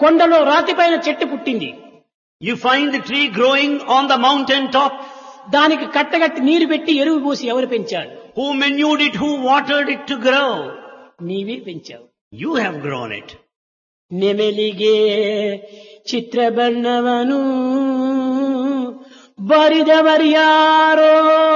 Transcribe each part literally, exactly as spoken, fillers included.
కొండలో రాతిపైన చెట్టు పుట్టింది. You find the tree growing on the mountain top. దానికి కట్టగట్టి నీరు పెట్టి ఎరువు పోసి ఎవరు పెంచారు? Who manured it? Who watered it to grow? నీవే పెంచావు. You have grown it. నెమెలిగే చిత్రబర్ణవను బరిదవర్యారో.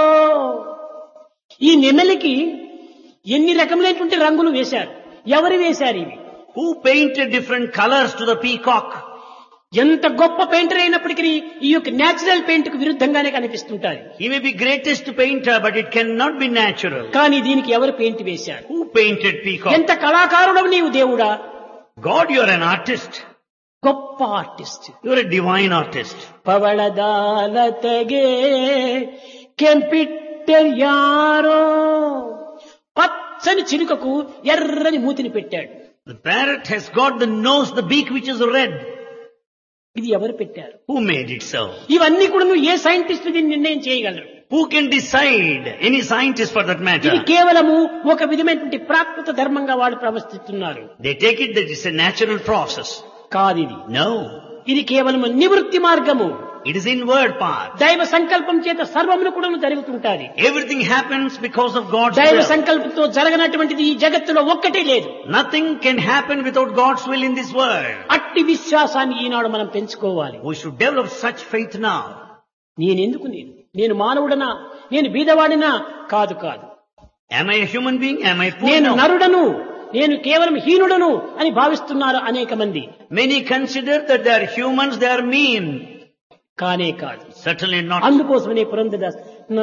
ఈ నెమలికి ఎన్ని రకములైనటువంటి రంగులు వేశారు? ఎవరు వేశారు ఇవి? Who painted different colors to the peacock? ఎంత గొప్ప పెయింటర్ అయినప్పటికీ ఈ యొక్క నేచురల్ పెయింట్ కు విరుద్ధంగానే కనిపిస్తుంటారు. He may be greatest painter, but it cannot be natural. కానీ దీనికి ఎవరు పెయింట్ వేశారు? Who painted peacock? ఎంత కళాకారుడవు నీవు దేవుడా! God, you are an artist. గొప్ప artist. You are a divine artist. పవళదాలతగే కెంపిట్టర్ arrow. పచ్చని చిలుకకు ఎర్రని మూతిని పెట్టాడు. The parrot has got the nose, the beak which is red. ఇది ఎవరు పెట్టారు? Who made it so? ఇవన్నీ కూడా నువ్వు ఏ సైంటిస్ట్ దీన్ని నిర్ణయం చేయగలరు? Who can decide? Any scientist for that matter. ఇది కేవలము ఒక విధమైనటువంటి ప్రాకృత ధర్మంగా వాళ్ళు ప్రవర్తిస్తున్నారు. They take it that it's a natural process. కాదు ఇది. No. ఇది కేవలము నివృత్తి మార్గము. It is inward path. దైవ సంకల్పం చేత సర్వమును కూడా జరుగుతుంటాది. Everything happens because of God's దైవ will. సంకల్పంతో జరగనటువంటిది ఈ జగత్తులో ఒక్కటే లేదు. Nothing can happen without God's will in this world. అట్టి విశ్వాసాన్ని ఈనాడు మనం పెంచుకోవాలి. We should develop such faith now. నేనెందుకు నేను నేను మానవుడనా? నేను బీదవాడినా? కాదు కాదు. Am I a human being? Am I poor? నేను No. నరుడను, నేను కేవలం హీనుడను అని భావిస్తున్నారు అనేక మంది. Many consider that they are humans, they are mean. కానే కాదు. Certainly not. అందుకోసమనే పురంధరదాస్